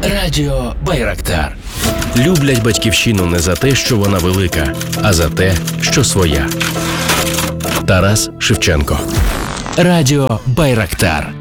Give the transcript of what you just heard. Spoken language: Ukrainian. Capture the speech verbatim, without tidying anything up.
Радіо Байрактар. Люблять батьківщину не за те, що вона велика, а за те, що своя. Тарас Шевченко. Радіо Байрактар.